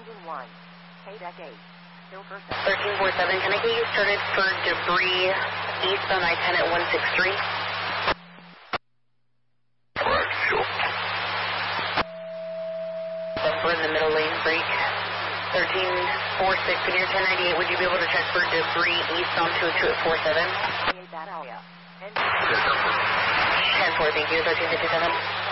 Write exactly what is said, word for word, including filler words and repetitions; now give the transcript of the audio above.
engine one. K deck eight. Silver seven. thirteen four seven, can I get you started for debris east on I ten at one six three? Correct, fuel. Bumper in the middle lane, brake. thirteen four six, when you're ten ninety-eight, would you be able to check for debris east on two two at four seven? That area. ten four, ten four, thank you, thirteen fifty-seven.